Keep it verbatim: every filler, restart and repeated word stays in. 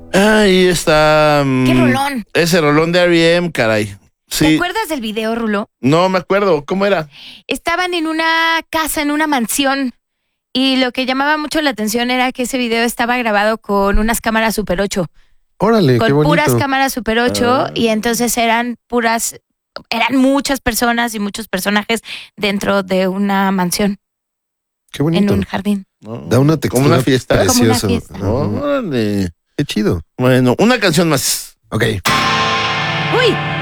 Ahí está. Um, ¡Qué rolón! Ese rolón de R E M, caray. Sí. ¿Te acuerdas del video, Rulo? No me acuerdo. ¿Cómo era? Estaban en una casa, en una mansión. Y lo que llamaba mucho la atención era que ese video estaba grabado con unas cámaras Super ocho. Órale, con qué bonito. puras cámaras Super ocho. Ah. Y entonces eran puras, eran muchas personas y muchos personajes dentro de una mansión, Qué bonito. en un jardín. No. Da una textura Como una fiesta. Como una preciosa. fiesta. Ajá. Órale. Qué chido. Bueno, una canción más. Ok. ¡Uy!